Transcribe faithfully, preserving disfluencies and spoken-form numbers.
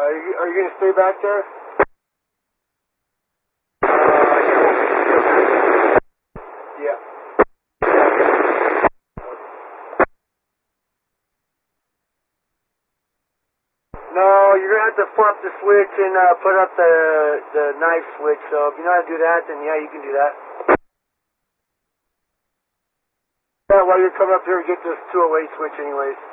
are you, are you going to stay back there? Yeah. No, you're going to have to flip the switch and uh, put up the, the knife switch. So if you know how to do that, then yeah, you can do that. Yeah, while you're coming up here, get this two oh eight switch anyways.